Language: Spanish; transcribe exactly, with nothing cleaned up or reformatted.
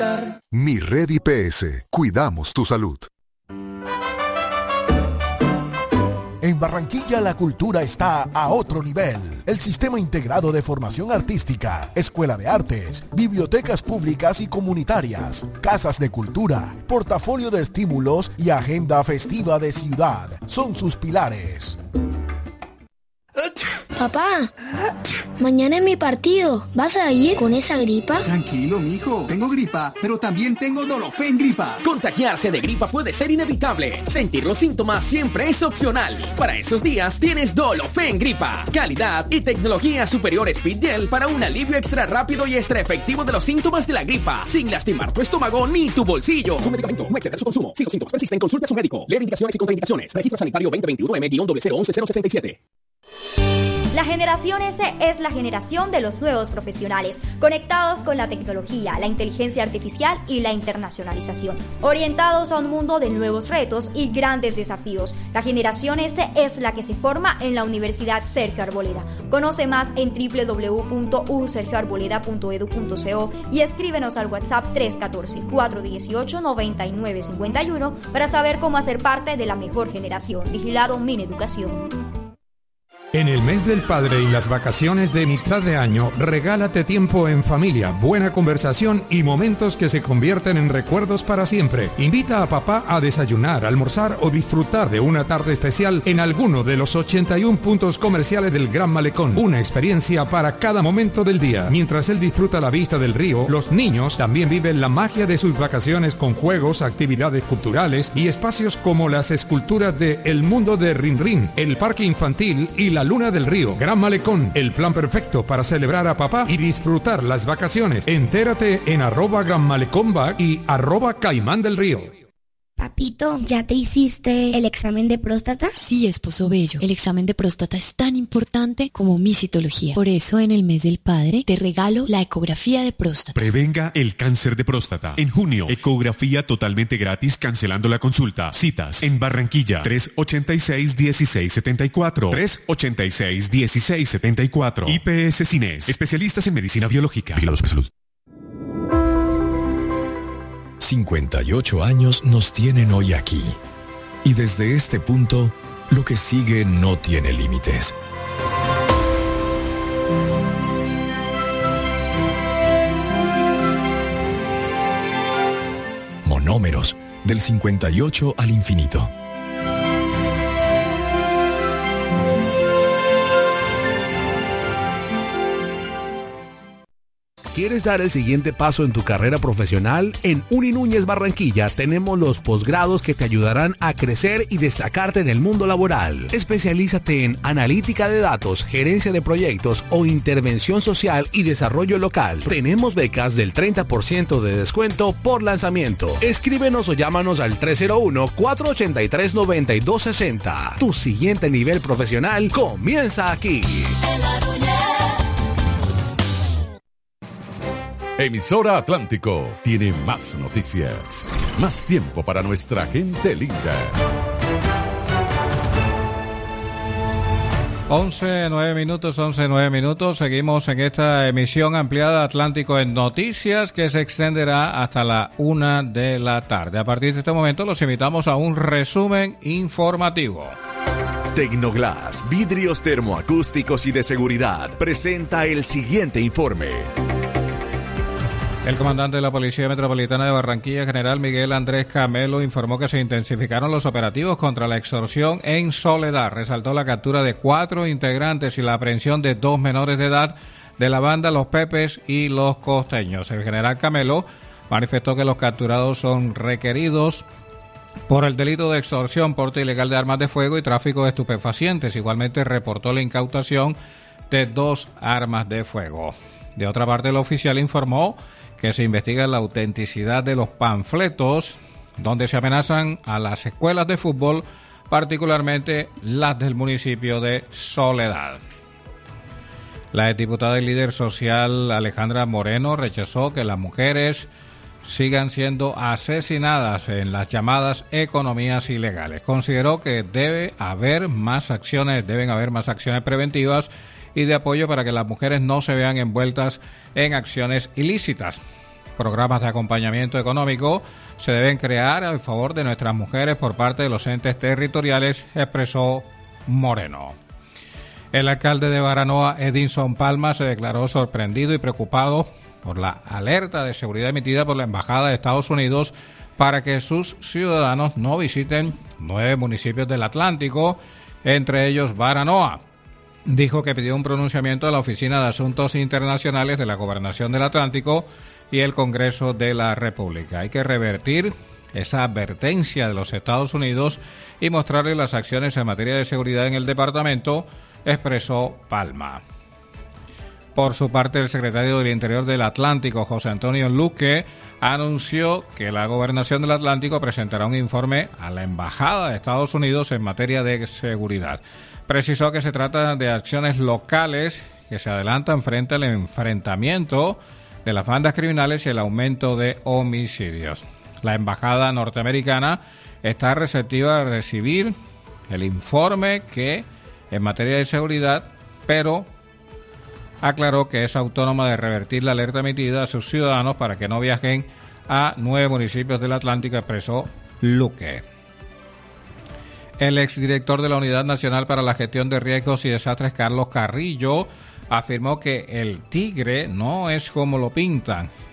bienestar. Mi Red I P S. Cuidamos tu salud. En Barranquilla la cultura está a otro nivel. El Sistema Integrado de Formación Artística, Escuela de Artes, bibliotecas públicas y comunitarias, casas de cultura, portafolio de estímulos y agenda festiva de ciudad son sus pilares. Papá, mañana es mi partido. ¿Vas a ir con esa gripa? Tranquilo, mijo. Tengo gripa, pero también tengo Dolofen gripa. Contagiarse de gripa puede ser inevitable. Sentir los síntomas siempre es opcional. Para esos días tienes Dolofen gripa. Calidad y tecnología superior Speed Gel para un alivio extra rápido y extra efectivo de los síntomas de la gripa, sin lastimar tu estómago ni tu bolsillo. Su medicamento, no exceder su consumo. Si los síntomas persisten, consulte a su médico. Leer indicaciones y contraindicaciones. Registro sanitario veinte veintiuno M cero cero once cero sesenta y siete. La generación S es la generación de los nuevos profesionales, conectados con la tecnología, la inteligencia artificial y la internacionalización, orientados a un mundo de nuevos retos y grandes desafíos. La generación S es la que se forma en la Universidad Sergio Arboleda. Conoce más en doble u doble u doble u punto u sergio arboleda punto edu punto co y escríbenos al WhatsApp tres uno cuatro, cuatro uno ocho, nueve nueve cinco uno para saber cómo hacer parte de la mejor generación. Vigilado Mineducación. En el mes del padre y las vacaciones de mitad de año, regálate tiempo en familia, buena conversación y momentos que se convierten en recuerdos para siempre. Invita a papá a desayunar, almorzar o disfrutar de una tarde especial en alguno de los ochenta y uno puntos comerciales del Gran Malecón. Una experiencia para cada momento del día. Mientras él disfruta la vista del río, los niños también viven la magia de sus vacaciones con juegos, actividades culturales y espacios como las esculturas de El Mundo de Rin Rin, el parque infantil y la La Luna del Río. Gran Malecón, el plan perfecto para celebrar a papá y disfrutar las vacaciones. Entérate en arroba Gran Malecón Back y arroba Caimán del Río. Papito, ¿ya te hiciste el examen de próstata? Sí, esposo bello. El examen de próstata es tan importante como mi citología. Por eso, en el mes del padre, te regalo la ecografía de próstata. Prevenga el cáncer de próstata. En junio, ecografía totalmente gratis cancelando la consulta. Citas en Barranquilla, tres ochenta y seis, dieciséis setenta y cuatro. tres ochenta y seis, dieciséis setenta y cuatro. I P S Cines, especialistas en medicina biológica. Vigilados por salud. cincuenta y ocho años nos tienen hoy aquí. Y desde este punto, lo que sigue no tiene límites. Monómeros, del cincuenta y ocho al infinito. ¿Quieres dar el siguiente paso en tu carrera profesional? En Uninúñez Barranquilla tenemos los posgrados que te ayudarán a crecer y destacarte en el mundo laboral. Especialízate en analítica de datos, gerencia de proyectos o intervención social y desarrollo local. Tenemos becas del treinta por ciento de descuento por lanzamiento. Escríbenos o llámanos al tres cero uno, cuatro ocho tres, nueve dos seis cero. Tu siguiente nivel profesional comienza aquí. Emisora Atlántico tiene más noticias, más tiempo para nuestra gente linda. once, nueve minutos, once, nueve minutos. Seguimos en esta emisión ampliada Atlántico en Noticias que se extenderá hasta la una de la tarde. A partir de este momento los invitamos a un resumen informativo. Tecnoglass, vidrios termoacústicos y de seguridad, presenta el siguiente informe. El comandante de la Policía Metropolitana de Barranquilla, general Miguel Andrés Camelo, informó que se intensificaron los operativos contra la extorsión en Soledad. Resaltó la captura de cuatro integrantes y la aprehensión de dos menores de edad de la banda Los Pepes y Los Costeños. El general Camelo manifestó que los capturados son requeridos por el delito de extorsión, porte ilegal de armas de fuego y tráfico de estupefacientes. Igualmente reportó la incautación de dos armas de fuego. De otra parte, el oficial informó que se investiga la autenticidad de los panfletos donde se amenazan a las escuelas de fútbol, particularmente las del municipio de Soledad. La diputada y líder social Alejandra Moreno rechazó que las mujeres sigan siendo asesinadas en las llamadas economías ilegales. Consideró que debe haber más acciones, deben haber más acciones preventivas y de apoyo para que las mujeres no se vean envueltas en acciones ilícitas. programas de acompañamiento económico se deben crear a favor de nuestras mujeres por parte de los entes territoriales, expresó Moreno. El alcalde de Baranoa, Edinson Palma, se declaró sorprendido y preocupado por la alerta de seguridad emitida por la Embajada de Estados Unidos para que sus ciudadanos no visiten nueve municipios del Atlántico, entre ellos Baranoa. Dijo que pidió un pronunciamiento de la Oficina de Asuntos Internacionales de la Gobernación del Atlántico y el Congreso de la República. Hay que revertir esa advertencia de los Estados Unidos y mostrarle las acciones en materia de seguridad en el departamento, expresó Palma. Por su parte, el secretario del Interior del Atlántico, José Antonio Luque, anunció que la Gobernación del Atlántico presentará un informe a la Embajada de Estados Unidos en materia de seguridad. Precisó que se trata de acciones locales que se adelantan frente al enfrentamiento de las bandas criminales y el aumento de homicidios. La Embajada norteamericana está receptiva a recibir el informe que en materia de seguridad, pero aclaró que es autónoma de revertir la alerta emitida a sus ciudadanos para que no viajen a nueve municipios del Atlántico, expresó Luque. El exdirector de la Unidad Nacional para la Gestión de Riesgos y Desastres, Carlos Carrillo, afirmó que el Tigre no es como lo pintan